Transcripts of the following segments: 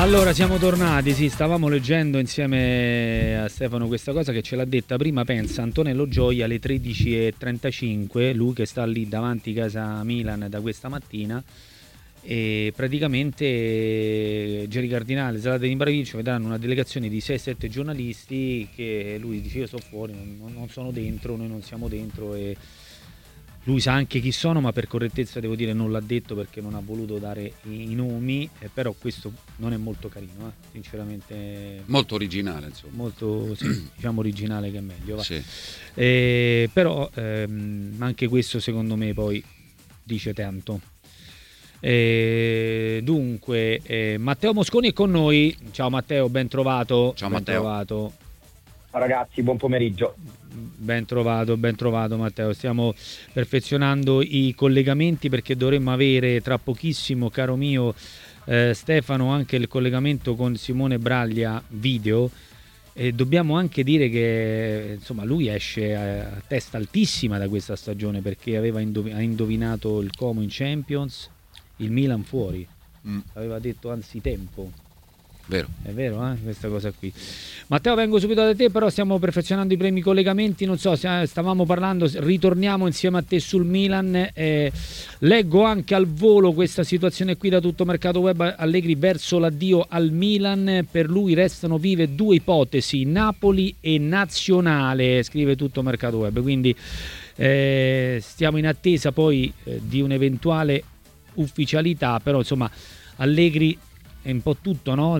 Allora siamo tornati, sì, stavamo leggendo insieme a Stefano questa cosa che ce l'ha detta prima, pensa Antonello Gioia alle 13:35, lui che sta lì davanti casa Milan da questa mattina, e praticamente Geri Cardinale e Zlatan Ibrahimovic vedranno una delegazione di 6-7 giornalisti che lui dice io sto fuori, non sono dentro, noi non siamo dentro, e lui sa anche chi sono, ma per correttezza devo dire non l'ha detto perché non ha voluto dare i nomi, però questo non è molto carino, sinceramente. Molto originale, insomma. Molto, sì, diciamo originale che è meglio. Va. Sì. Però anche questo secondo me poi dice tanto. Dunque, Matteo Mosconi è con noi. Ciao Matteo, ben trovato. Ciao ben Matteo. Trovato. Ciao ragazzi, buon pomeriggio. Ben trovato Matteo. Stiamo perfezionando i collegamenti perché dovremmo avere tra pochissimo, caro mio Stefano, anche il collegamento con Simone Braglia video, e dobbiamo anche dire che insomma lui esce a testa altissima da questa stagione perché ha indovinato il Como in Champions, il Milan fuori, aveva detto anzitempo. Vero. È vero, questa cosa qui. Matteo, vengo subito da te, però stiamo perfezionando i primi collegamenti, non so, stavamo parlando, ritorniamo insieme a te sul Milan, leggo anche al volo questa situazione qui da Tutto Mercato Web, Allegri verso l'addio al Milan, per lui restano vive due ipotesi, Napoli e Nazionale, scrive Tutto Mercato Web, quindi stiamo in attesa poi di un'eventuale ufficialità, però insomma Allegri è un po' tutto, no?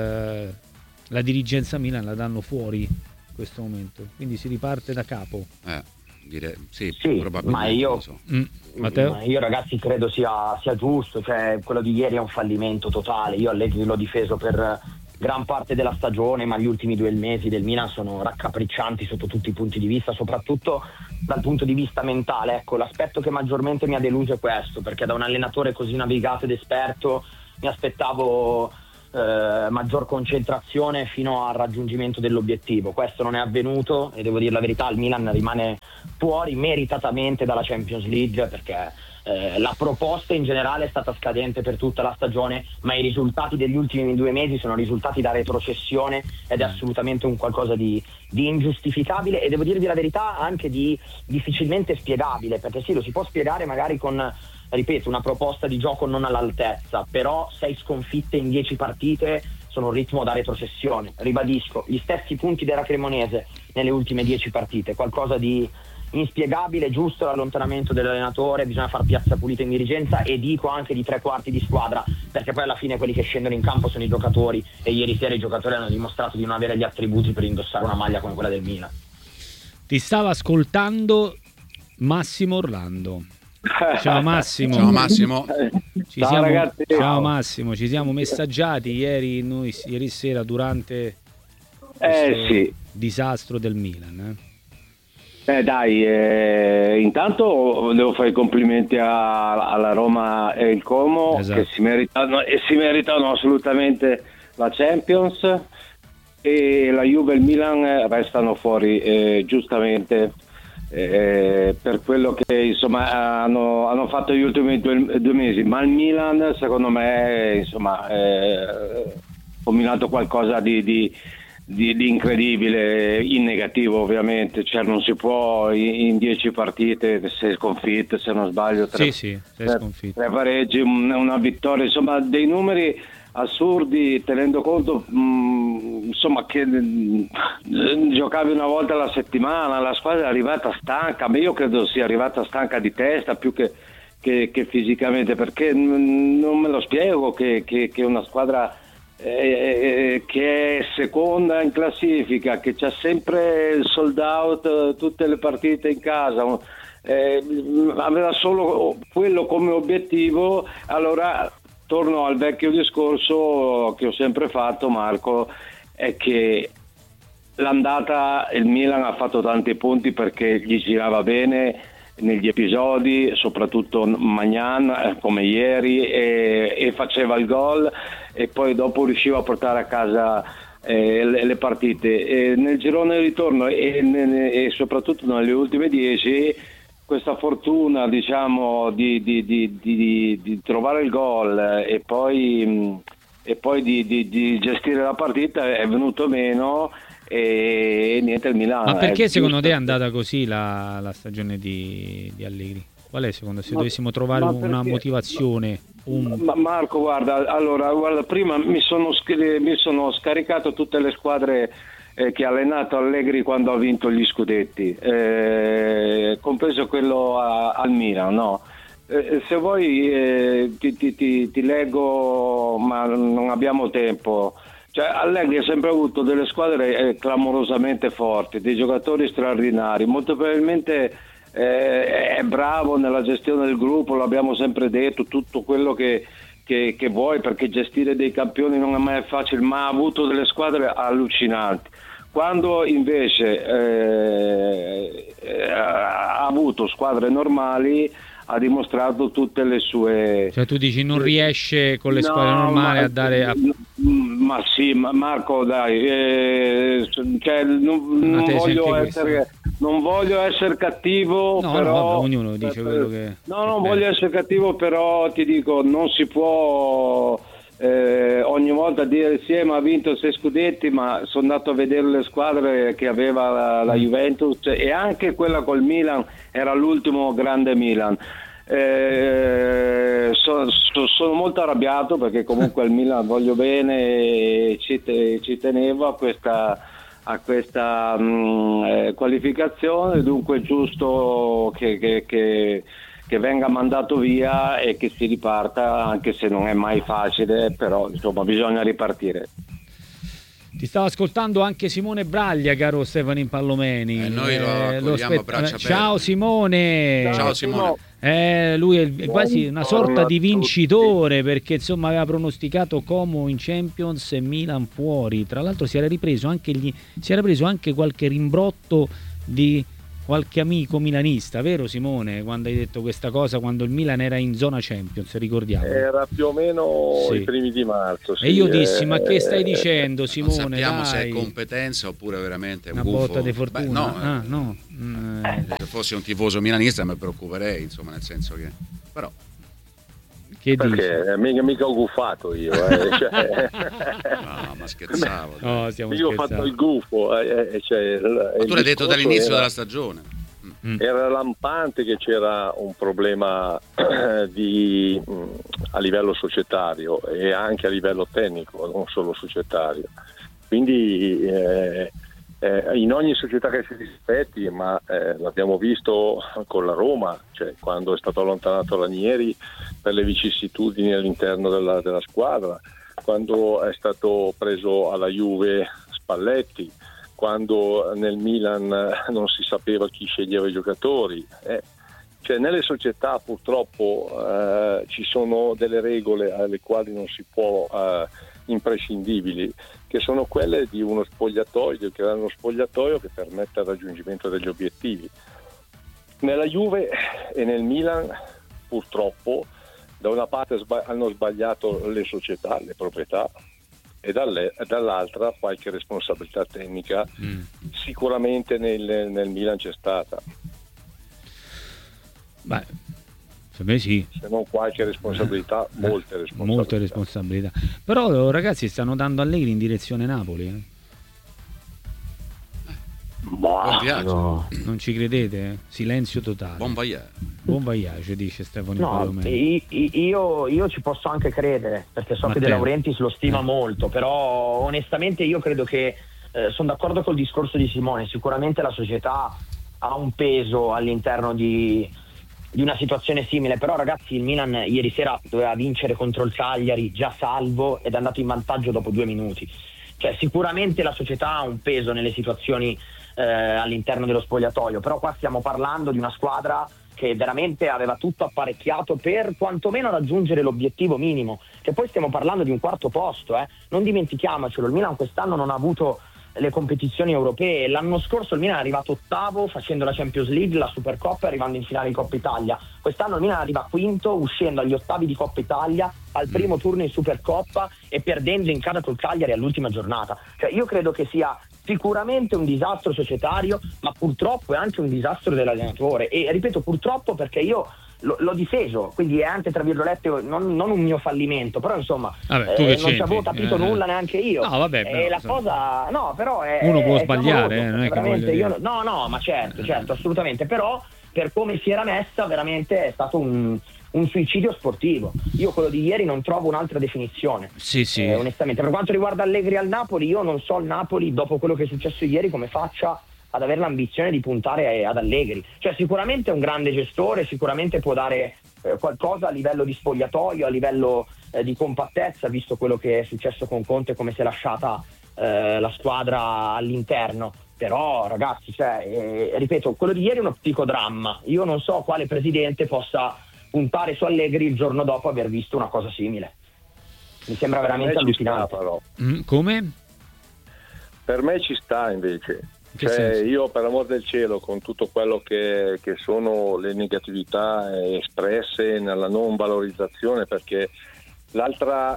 La dirigenza Milan la danno fuori in questo momento, quindi si riparte da capo. Direi, sì, probabilmente. Ma io ragazzi credo sia giusto, cioè quello di ieri è un fallimento totale. Io Allegri l'ho difeso per gran parte della stagione, ma gli ultimi 2 mesi del Milan sono raccapriccianti sotto tutti i punti di vista, soprattutto dal punto di vista mentale. Ecco, l'aspetto che maggiormente mi ha deluso è questo, perché da un allenatore così navigato ed esperto mi aspettavo maggior concentrazione fino al raggiungimento dell'obiettivo. Questo non è avvenuto e devo dire la verità, il Milan rimane fuori meritatamente dalla Champions League perché la proposta in generale è stata scadente per tutta la stagione, ma i risultati degli ultimi 2 mesi sono risultati da retrocessione ed è assolutamente un qualcosa di ingiustificabile e devo dirvi la verità anche di difficilmente spiegabile, perché sì, lo si può spiegare magari con, ripeto, una proposta di gioco non all'altezza, però 6 sconfitte in 10 partite sono un ritmo da retrocessione. Ribadisco, gli stessi punti della Cremonese nelle ultime 10 partite, qualcosa di inspiegabile. Giusto l'allontanamento dell'allenatore, bisogna far piazza pulita in dirigenza e dico anche di 3/4 di squadra, perché poi alla fine quelli che scendono in campo sono i giocatori e ieri sera i giocatori hanno dimostrato di non avere gli attributi per indossare una maglia come quella del Milan. Ti stava ascoltando Massimo Orlando. Ciao Massimo. Ciao Massimo. Ragazzi. Ciao Massimo, ci siamo messaggiati ieri sera durante questo disastro del Milan. Intanto devo fare i complimenti alla Roma e il Como, esatto, che si meritano assolutamente la Champions, e la Juve e il Milan restano fuori giustamente per quello che insomma hanno fatto gli ultimi 2 mesi, ma il Milan secondo me insomma ha combinato qualcosa di incredibile, in negativo ovviamente, cioè non si può in 10 partite, 6 sconfitte se non sbaglio, 3 pareggi, una vittoria, insomma dei numeri assurdi, tenendo conto insomma che giocavi una volta alla settimana, la squadra è arrivata stanca, ma io credo sia arrivata stanca di testa più che fisicamente, perché non me lo spiego che una squadra che è seconda in classifica, che c'ha sempre il sold out tutte le partite in casa, aveva solo quello come obiettivo. Allora torno al vecchio discorso che ho sempre fatto, Marco, è che l'andata il Milan ha fatto tanti punti perché gli girava bene negli episodi, soprattutto Maignan come ieri, e faceva il gol e poi dopo riusciva a portare a casa le partite. E nel girone di ritorno e soprattutto nelle ultime 10 questa fortuna, diciamo, di trovare il gol e poi e poi di gestire la partita è venuto meno, e niente, il Milan. Ma perché secondo te è andata così la stagione di Allegri? Qual è secondo te, se dovessimo trovare una motivazione? Marco, guarda, prima mi sono scaricato tutte le squadre che ha allenato Allegri quando ha vinto gli scudetti, compreso quello al Milan, no? Se vuoi ti leggo, ma non abbiamo tempo. Cioè, Allegri ha sempre avuto delle squadre clamorosamente forti, dei giocatori straordinari, molto probabilmente è bravo nella gestione del gruppo, l'abbiamo sempre detto, tutto quello che vuoi, perché gestire dei campioni non è mai facile, ma ha avuto delle squadre allucinanti. Quando invece ha avuto squadre normali, ha dimostrato tutte le sue... Cioè tu dici non riesce con le squadre normali a dare... Ma sì, Marco, dai, cioè, non voglio essere cattivo, però... ognuno dice quello che... Non voglio essere cattivo, però ti dico, non si può... ogni volta dire ma ha vinto 6 scudetti, ma sono andato a vedere le squadre che aveva la Juventus, e anche quella col Milan era l'ultimo grande Milan. Sono molto arrabbiato, perché comunque al Milan voglio bene e ci tenevo a questa qualificazione, dunque è giusto che venga mandato via e che si riparta, anche se non è mai facile, però insomma bisogna ripartire. Ti stavo ascoltando anche Simone Braglia, caro Stefano Impallomeni. Noi lo accogliamo a braccia aperte. Ciao Simone. Ciao Simone. Lui è quasi una sorta di vincitore, perché insomma aveva pronosticato Como in Champions e Milan fuori. Tra l'altro si era preso anche qualche rimbrotto di qualche amico milanista, vero Simone, quando hai detto questa cosa, quando il Milan era in zona Champions, ricordiamo. Era più o meno i primi di marzo. Sì. E io dissi, ma che stai dicendo Simone? Non sappiamo dai. Se è competenza oppure veramente una gufo. Botta di fortuna. No. Se fossi un tifoso milanista mi preoccuperei, insomma, nel senso che... Però... Che perché mica ho guffato io, cioè... No, ma scherzavo. No, stiamo io ho fatto il gufo, cioè, ma tu l'hai detto dall'inizio della stagione. Era lampante che c'era un problema a livello societario e anche a livello tecnico, non solo societario, quindi in ogni società che si rispetti, ma l'abbiamo visto con la Roma, cioè quando è stato allontanato Ranieri per le vicissitudini all'interno della squadra, quando è stato preso alla Juve Spalletti, quando nel Milan non si sapeva chi sceglieva i giocatori. Cioè nelle società purtroppo ci sono delle regole alle quali non si può imprescindibili, che sono quelle di uno spogliatoio, che è uno spogliatoio che permette il raggiungimento degli obiettivi. Nella Juve e nel Milan purtroppo da una parte hanno sbagliato le società, le proprietà, e dall'altra qualche responsabilità tecnica sicuramente nel Milan c'è stata. Beh, per me sì. Se non qualche responsabilità, molte responsabilità. Però ragazzi stanno dando Allegri in direzione Napoli. No. Non ci credete? Silenzio totale. Buon voyage, dice Stefano Impallomeni. Io ci posso anche credere, perché so che De Laurentiis lo stima molto, però onestamente io credo che sono d'accordo col discorso di Simone. Sicuramente la società ha un peso all'interno di una situazione simile, però ragazzi il Milan ieri sera doveva vincere contro il Cagliari già salvo ed è andato in vantaggio dopo 2 minuti. Cioè sicuramente la società ha un peso nelle situazioni all'interno dello spogliatoio, però qua stiamo parlando di una squadra che veramente aveva tutto apparecchiato per quantomeno raggiungere l'obiettivo minimo, che poi stiamo parlando di un 4º posto, non dimentichiamocelo. Il Milan quest'anno non ha avuto le competizioni europee, l'anno scorso il Milan è arrivato 8º facendo la Champions League, la Supercoppa e arrivando in finale di Coppa Italia. Quest'anno il Milan arriva 5º uscendo agli 8th di Coppa Italia, al primo turno in Supercoppa e perdendo in casa col Cagliari all'ultima giornata. Cioè io credo che sia sicuramente un disastro societario, ma purtroppo è anche un disastro dell'allenatore, e ripeto purtroppo perché io l'ho difeso, quindi è anche tra virgolette non un mio fallimento, però insomma vabbè, non ci avevo capito nulla neanche io. No, vabbè, però, la cosa però è uno può sbagliare, non è veramente no, ma certo, assolutamente, però per come si era messa veramente è stato un suicidio sportivo. Io quello di ieri non trovo un'altra definizione. Sì. Onestamente, per quanto riguarda Allegri al Napoli, io non so il Napoli dopo quello che è successo ieri come faccia ad avere l'ambizione di puntare ad Allegri. Cioè sicuramente è un grande gestore, sicuramente può dare qualcosa a livello di spogliatoio, a livello di compattezza, visto quello che è successo con Conte, come si è lasciata la squadra all'interno. Però ragazzi, ripeto, quello di ieri è uno psicodramma. Io non so quale presidente possa puntare su Allegri il giorno dopo aver visto una cosa simile. Mi sembra veramente allucinante. Come? Per me ci sta invece. Io per amor del cielo, con tutto quello che sono le negatività espresse nella non valorizzazione, perché l'altra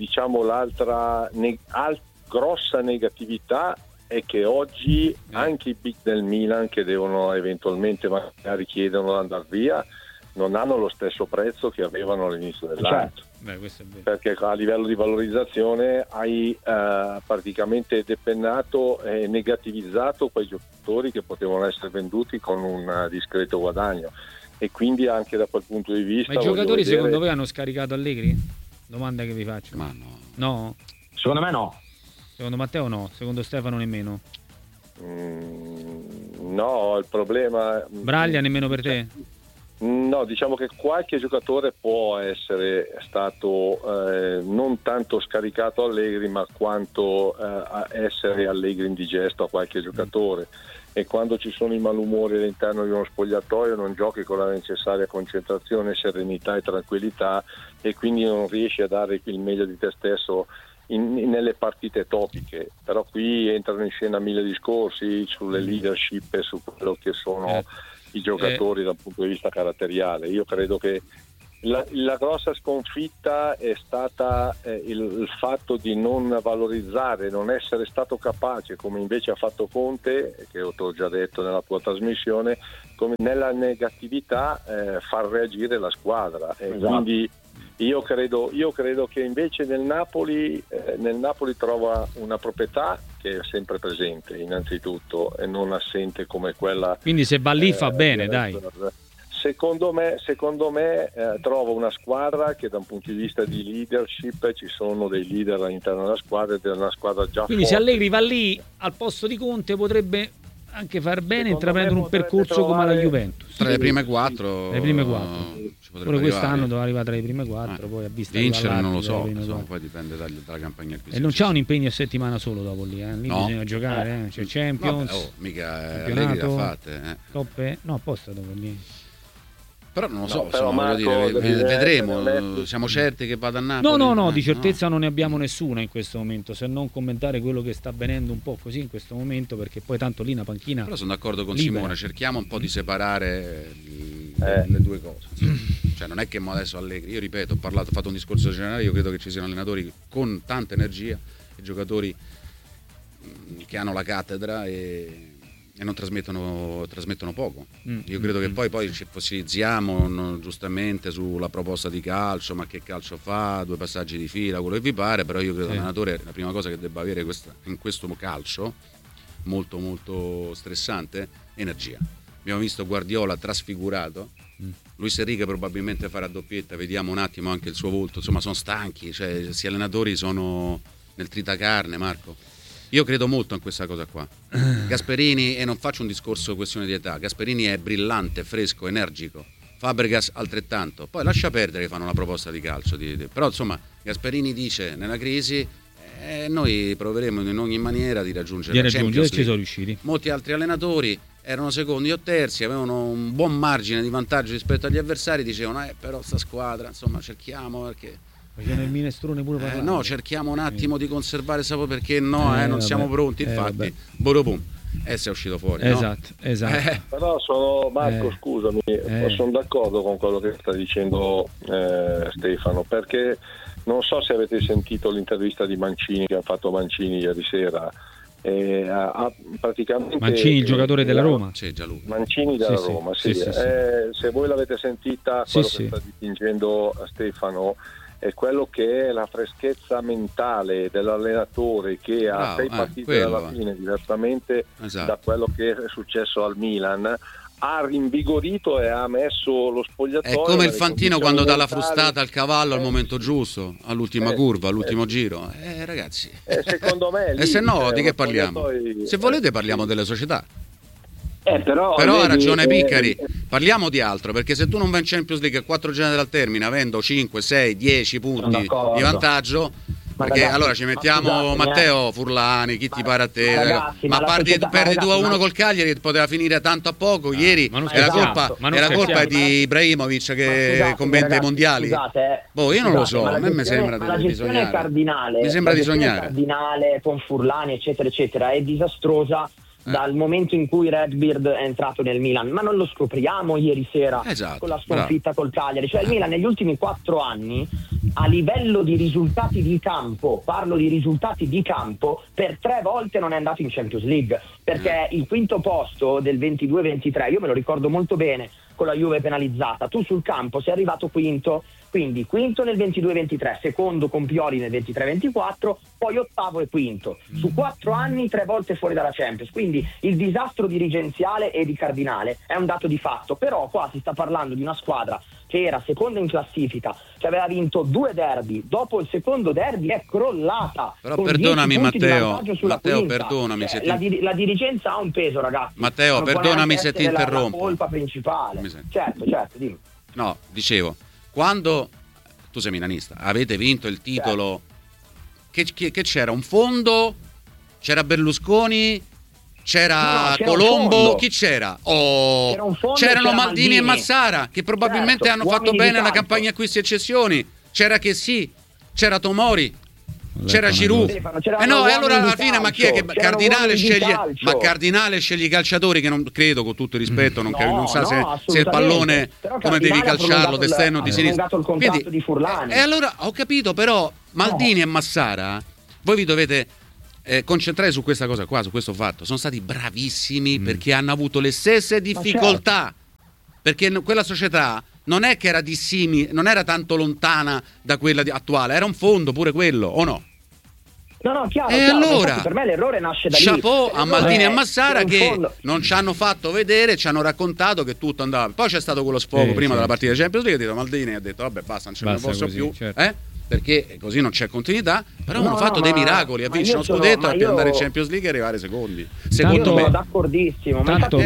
grossa negatività è che oggi anche i big del Milan, che devono eventualmente magari chiedono di andare via, non hanno lo stesso prezzo che avevano all'inizio dell'anno. Questo è vero. Perché a livello di valorizzazione hai praticamente depennato e negativizzato quei giocatori che potevano essere venduti con un discreto guadagno, e quindi anche da quel punto di vista. Ma i giocatori secondo voi hanno scaricato Allegri? Domanda che vi faccio. Ma no. Secondo me no. Secondo Matteo no, secondo Stefano nemmeno. No, il problema. Braglia nemmeno per te? No, diciamo che qualche giocatore può essere stato non tanto scaricato Allegri, ma quanto essere Allegri indigesto a qualche giocatore, e quando ci sono i malumori all'interno di uno spogliatoio non giochi con la necessaria concentrazione, serenità e tranquillità, e quindi non riesci a dare il meglio di te stesso nelle partite topiche. Però qui entrano in scena mille discorsi sulle leadership e su quello che sono i giocatori dal punto di vista caratteriale. Io credo che la grossa sconfitta è stata il fatto di non valorizzare, non essere stato capace, come invece ha fatto Conte, che ho già detto nella tua trasmissione, come nella negatività far reagire la squadra. E quindi io credo che invece nel Napoli trova una proprietà che è sempre presente innanzitutto e non assente come quella. Quindi se va lì fa bene, dai. Secondo me trovo una squadra che da un punto di vista di leadership ci sono dei leader all'interno della squadra ed è una squadra già quindi forte. Se Allegri va lì al posto di Conte potrebbe anche far bene intraprendere un percorso come la Juventus. Tra le prime quattro. Pure quest'anno doveva arrivare tra le prime quattro, poi ha visto vincere non lo so, poi dipende dalla campagna acquisizione. E non c'ha un impegno a settimana solo dopo lì, lì no. Bisogna giocare, c'è Champions, mica Allegri l'ha fatte, Coppe, no, apposta dopo lì. Però non lo so, voglio dire, vedremo, siamo certi che vada a Napoli? No, di certezza non ne abbiamo nessuna in questo momento, se non commentare quello che sta avvenendo un po' così in questo momto, perché poi tanto lì una panchina. Però sono d'accordo con libera. Simone, cerchiamo un po' di separare le due cose. Cioè non è che adesso Allegri, io ripeto, ho fatto un discorso generale, io credo che ci siano allenatori con tanta energia e giocatori che hanno la cattedra e non trasmettono poco. Io credo che poi ci fossilizziamo giustamente sulla proposta di calcio, ma che calcio fa, 2 passaggi di fila, quello che vi pare, però io credo che l'allenatore la prima cosa che debba avere in questo calcio molto molto stressante, energia. Abbiamo visto Guardiola trasfigurato, Luis Enrique probabilmente farà doppietta, vediamo un attimo anche il suo volto, insomma sono stanchi, cioè questi allenatori sono nel tritacarne, Marco. Io credo molto in questa cosa qua. Gasperini, e non faccio un discorso questione di età, Gasperini è brillante, fresco, energico, Fabregas altrettanto, poi lascia perdere che fanno una proposta di calcio, però insomma Gasperini dice nella crisi noi proveremo in ogni maniera di raggiungere la Champions League. Ci sono riusciti. Molti altri allenatori erano secondi o terzi, avevano un buon margine di vantaggio rispetto agli avversari, dicevano però sta squadra insomma cerchiamo, perché il minestrone pure parlare. No, cerchiamo un attimo di conservare sapore, perché non siamo pronti, infatti Boropum si è uscito fuori, esatto. Però Marco scusami, sono d'accordo con quello che sta dicendo Stefano, perché non so se avete sentito l'intervista di Mancini che ha fatto Mancini ieri sera, praticamente Mancini, il giocatore della Roma. Sì, già lui. Mancini della Roma, sì. Se voi l'avete sentita, quello che sta dipingendo Stefano è quello che è la freschezza mentale dell'allenatore che ha 6 partite dalla fine, diversamente da quello che è successo al Milan, ha rinvigorito e ha messo lo spogliatoio. È come il Fantino quando dà la frustata al cavallo al momento giusto, all'ultima curva, all'ultimo giro. Ragazzi, secondo me e se no di che parliamo? Se volete parliamo delle società. Però ha ragione Piccari, parliamo di altro, perché se tu non vai in Champions League a 4 giorni dal termine avendo 5, 6, 10 punti di vantaggio, perché ragazzi, allora ci mettiamo Matteo Furlani, chi ti pare a te, ragazzi, ma perdi 2-1 col Cagliari, poteva finire tanto a poco ieri, era colpa di Ibrahimovic che commenta i mondiali. Io non lo so, a me mi sembra di sognare. Mi sembra di sognare. Cardinale con Furlani eccetera eccetera è disastrosa dal momento in cui Redbeard è entrato nel Milan, ma non lo scopriamo ieri sera con la sconfitta col Cagliari. Cioè il Milan negli ultimi 4 anni a livello di risultati di campo, parlo di risultati di campo, per 3 volte non è andato in Champions League, perché il quinto posto del 22-23 io me lo ricordo molto bene, con la Juve penalizzata, tu sul campo sei arrivato quinto, quindi quinto nel 22-23, secondo con Pioli nel 23-24, poi ottavo e quinto. Su 4 anni 3 volte fuori dalla Champions, quindi il disastro dirigenziale e di Cardinale è un dato di fatto, però qua si sta parlando di una squadra che era seconda in classifica, che aveva vinto 2 derby, dopo il secondo derby è crollata. Però perdonami Matteo, perdonami se la dirigenza ha un peso, ragazzi. Matteo, perdonami se ti interrompo. La colpa principale. Certo, dimmi. No, dicevo, quando tu sei milanista, avete vinto il titolo, che c'era un fondo, c'era Berlusconi, c'era Colombo, chi c'era? C'erano Maldini e Massara, che probabilmente hanno fatto bene la campagna acquisti e cessioni. C'era c'era Tomori, c'era Giroud. E allora alla fine ma chi è che Cardinale sceglie? Ma Cardinale sceglie i calciatori che non credo, con tutto il rispetto, non sa se il pallone come devi calciarlo d'esterno o di sinistra. Quindi, di Furlani. E allora ho capito, però Maldini e Massara voi vi dovete concentrare su questa cosa qua, su questo fatto. Sono stati bravissimi perché hanno avuto le stesse difficoltà, perché quella società non è che era non era tanto lontana da quella attuale, era un fondo pure quello, o no? No, chiaro. Allora, per me l'errore nasce da lì. Chapeau a Maldini e a Massara che non ci hanno fatto vedere, ci hanno raccontato che tutto andava. Poi c'è stato quello sfogo prima della partita di Champions League, ha detto Maldini, ha detto vabbè basta, non ce ne posso più, perché così non c'è continuità, però hanno fatto dei miracoli, a vincere uno scudetto e andare in Champions League e arrivare secondi. Secondo me sono d'accordissimo,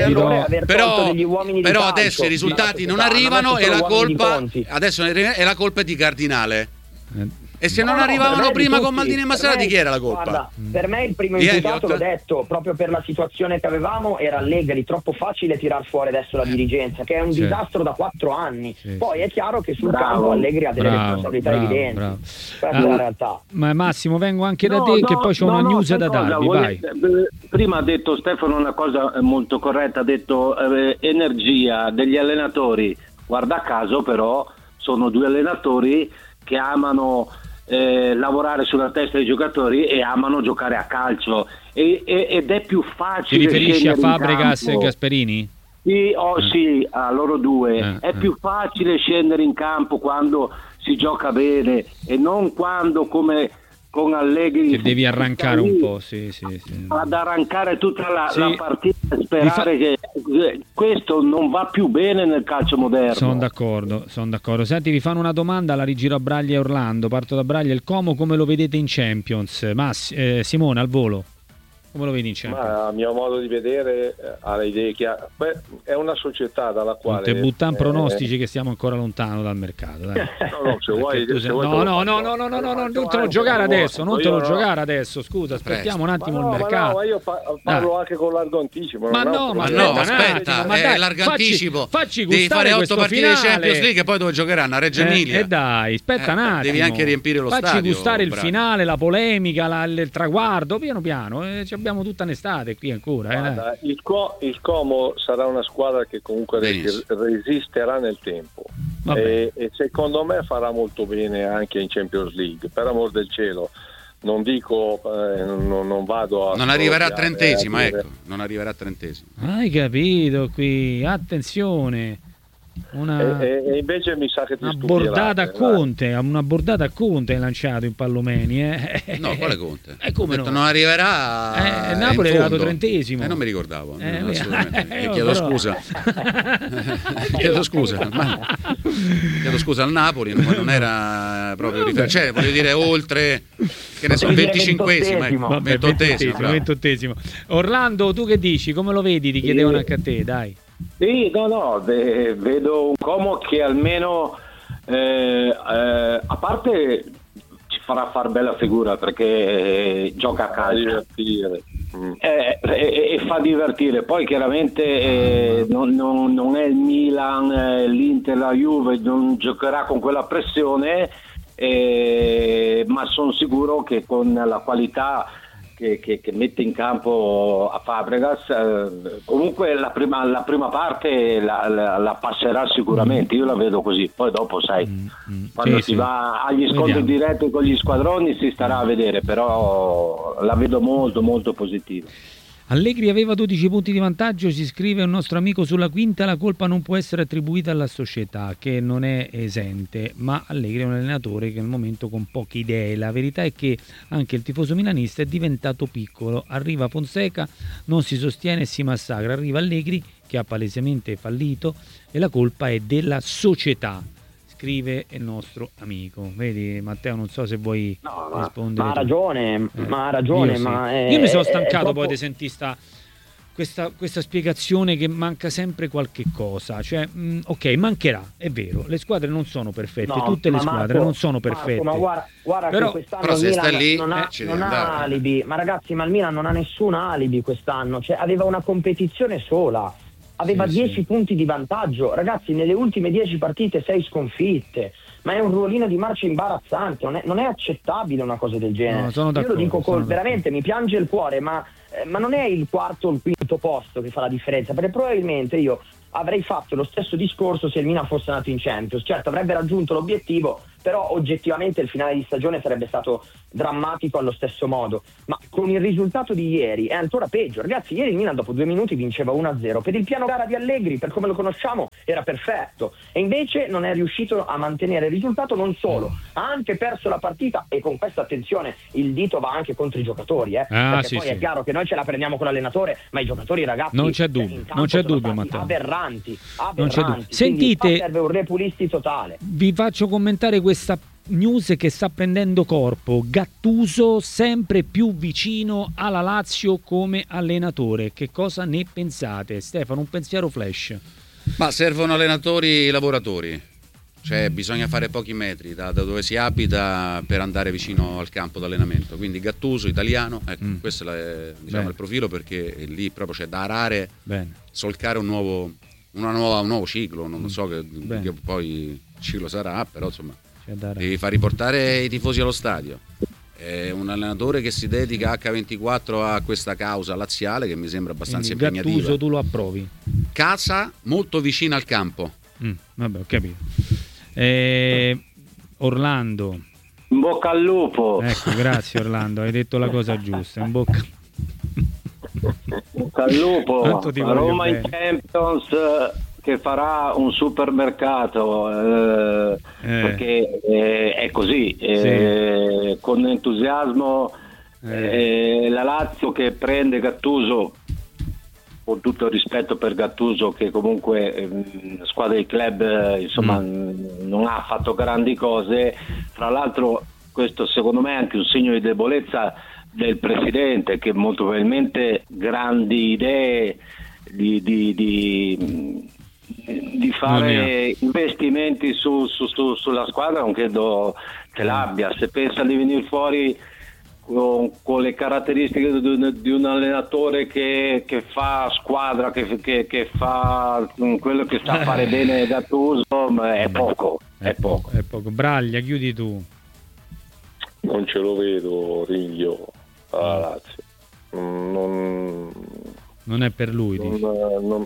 però adesso i risultati non arrivano e la colpa adesso è la colpa di Cardinale. E se non arrivavano prima con Maldini e Massara, di chi era la colpa? Guarda, per me il primo imputato, l'ho detto, proprio per la situazione che avevamo, era Allegri. Troppo facile tirar fuori adesso la dirigenza, che è un disastro da 4 anni. Poi è chiaro che sul campo Allegri ha delle responsabilità evidenti. Questa è la realtà. Ma Massimo, vengo anche da te, che poi c'è una news da darvi. Vai. Prima ha detto Stefano una cosa molto corretta, ha detto energia degli allenatori. Guarda caso però sono 2 allenatori che amano lavorare sulla testa dei giocatori e amano giocare a calcio ed è più facile. Ti riferisci a Fabregas e Gasperini? Sì, a loro 2 è più facile scendere in campo quando si gioca bene e non quando come con Allegri che devi arrancare un po', ad arrancare tutta la partita e sperare che questo non va più bene nel calcio moderno. Sono d'accordo. Senti, vi fanno una domanda, la rigiro a Braglia e Orlando. Parto da Braglia. Il Como come lo vedete in Champions? Simone, al volo, come lo vedi in Champions? Ma a mio modo di vedere ha le idee chiare. È una società dalla quale non te buttano pronostici che stiamo ancora lontano dal mercato, dai. No, se vuoi, non te lo giocare adesso, scusa, aspettiamo un attimo il mercato. Ma io parlo anche con largo anticipo. Aspetta, largo anticipo. Facci devi fare 8 partite di Champions League e poi dove giocheranno? A Reggio Emilia. Dai, aspetta un attimo. Devi anche riempire lo stadio. Facci gustare il finale, la polemica, il traguardo, piano piano. Abbiamo tutta un'estate qui ancora. Guarda, il Como sarà una squadra che comunque resisterà nel tempo e secondo me farà molto bene anche in Champions League, per amor del cielo. non dico, non vado a... Non arriverà a 30°, ecco, non arriverà a 30°. Hai capito qui, attenzione. E invece mi sa che ti una bordata a Conte hai lanciato in Pallomeni, No, quale Conte? Come no? Non arriverà Napoli è arrivato 30°. Non mi ricordavo, assolutamente. Chiedo scusa. Chiedo scusa al Napoli, non era proprio cioè, voglio dire, oltre, che ne so, 25°, 28°. Orlando, tu che dici? Come lo vedi? Ti chiedevano anche a te, dai. Sì, vedo un Como che almeno a parte ci farà far bella figura perché gioca a calcio e fa divertire. Poi chiaramente non è il Milan, l'Inter, la Juve, non giocherà con quella pressione, ma sono sicuro che con la qualità che mette in campo a Fabregas, comunque la prima parte la passerà sicuramente, io la vedo così. Poi dopo sai, quando si va agli scontri diretti con gli squadroni si starà a vedere, però la vedo molto molto positiva. Allegri aveva 12 punti di vantaggio, ci scrive un nostro amico sulla quinta, la colpa non può essere attribuita alla società che non è esente, ma Allegri è un allenatore che al momento con poche idee. La verità è che anche il tifoso milanista è diventato piccolo, arriva Fonseca, non si sostiene e si massacra, arriva Allegri che ha palesemente fallito e la colpa è della società. Scrive il nostro amico. Vedi Matteo, non so se vuoi rispondere. Ma ha ragione, io mi sono stancato poi di sentire questa spiegazione che manca sempre qualche cosa, cioè ok, mancherà, è vero, le squadre non sono perfette, tutte le squadre non sono perfette, ma guarda però, che quest'anno il Milan non ha alibi, ma ragazzi, ma il Milan non ha nessun alibi quest'anno, cioè aveva una competizione sola, aveva 10 punti di vantaggio, ragazzi, nelle ultime 10 partite 6 sconfitte, ma è un ruolino di marcia imbarazzante, non è accettabile una cosa del genere. Io lo dico veramente, mi piange il cuore, ma non è il quarto o il quinto posto che fa la differenza, perché probabilmente io avrei fatto lo stesso discorso se il Milan fosse nato in Champions. Certo, avrebbe raggiunto l'obiettivo, però oggettivamente il finale di stagione sarebbe stato drammatico allo stesso modo, ma con il risultato di ieri è ancora peggio. Ragazzi, ieri il Milan dopo 2 minuti vinceva 1-0, per il piano gara di Allegri, per come lo conosciamo, era perfetto, e invece non è riuscito a mantenere il risultato. Non solo, ha anche perso la partita, e con questa, attenzione, il dito va anche contro i giocatori, perché poi è chiaro che noi ce la prendiamo con l'allenatore, ma i giocatori, ragazzi, non c'è dubbio Matteo, aberranti. Sentite, serve un repulisti totale. Vi faccio commentare questa news che sta prendendo corpo. Gattuso sempre più vicino alla Lazio come allenatore. Che cosa ne pensate? Stefano, un pensiero flash. Ma servono allenatori lavoratori, cioè bisogna fare pochi metri da dove si abita per andare vicino al campo d'allenamento, quindi Gattuso, italiano, questo è il profilo, perché lì proprio c'è da arare, solcare un nuovo ciclo, non so che poi ciclo sarà, però insomma devi far riportare i tifosi allo stadio. È un allenatore che si dedica H24 a questa causa laziale che mi sembra abbastanza impegnativa. Gattuso tu lo approvi? Casa molto vicina al campo. Vabbè, ho capito. Orlando, in bocca al lupo. Ecco, grazie Orlando, hai detto la cosa giusta. In bocca al lupo. Roma in Champions, che farà un supermercato, perché è così, con entusiasmo. La Lazio che prende Gattuso, con tutto il rispetto per Gattuso, che comunque squadra di club insomma non ha fatto grandi cose. Fra l'altro questo secondo me è anche un segno di debolezza del presidente, che molto probabilmente grandi idee di fare investimenti sulla squadra non credo che l'abbia. Se pensa di venire fuori con le caratteristiche di un allenatore che fa squadra, che fa quello che sa fare bene Gattuso, è poco. Braglia, chiudi tu. Non ce lo vedo Riglio alla Lazio, non è per lui,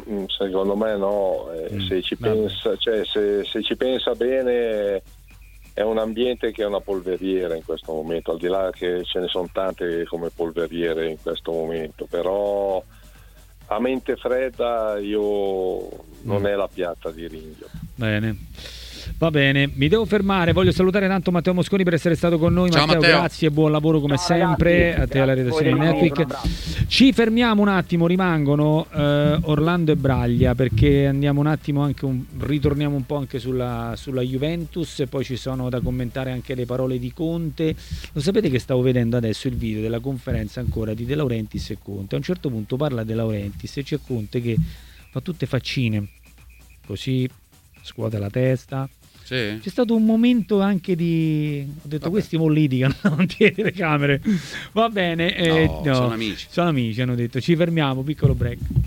secondo me no. Se ci pensa, cioè se ci pensa bene è un ambiente che è una polveriera in questo momento, al di là che ce ne sono tante come polveriere in questo momento, però a mente fredda io non è la piatta di Ringhio. Bene. Va bene, mi devo fermare, voglio salutare tanto Matteo Mosconi per essere stato con noi. Ciao, Matteo, grazie e buon lavoro come sempre, ragazzi, a te alla redazione di Netweek. Ci fermiamo un attimo, rimangono Orlando e Braglia, perché andiamo un attimo ritorniamo un po' anche sulla Juventus, e poi ci sono da commentare anche le parole di Conte. Lo sapete che stavo vedendo adesso il video della conferenza ancora di De Laurentiis e Conte. A un certo punto parla De Laurentiis e c'è Conte che fa tutte faccine, così scuote la testa. Sì. C'è stato un momento anche ho detto, questi mo litigano davanti alle telecamere. Va bene, no, sono amici. Sono amici, hanno detto. Ci fermiamo, piccolo break.